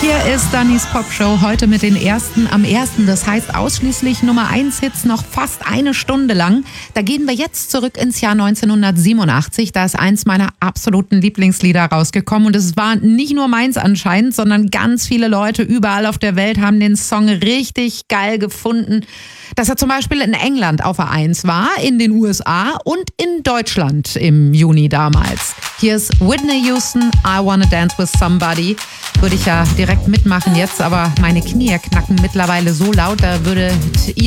Hier ist Dannys Popshow heute mit den ersten am 1. Das heißt ausschließlich Nummer 1 Hits noch fast eine Stunde lang. Da gehen wir jetzt zurück ins Jahr 1987. Da ist eins meiner absoluten Lieblingslieder rausgekommen. Und es war nicht nur meins anscheinend, sondern ganz viele Leute überall auf der Welt haben den Song richtig geil gefunden. Dass er zum Beispiel in England auf der 1 war, in den USA und in Deutschland im Juni damals. Hier ist Whitney Houston, I Wanna Dance With Somebody. Würde ich ja direkt mitmachen jetzt, aber meine Knie knacken mittlerweile so laut, da würdet ihr